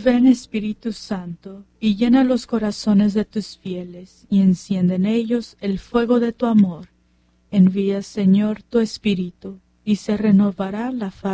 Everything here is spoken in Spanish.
ven Espíritu Santo, y llena los corazones de tus fieles, y enciende en ellos el fuego de tu amor. Envía, Señor, tu Espíritu, y se renovará la faz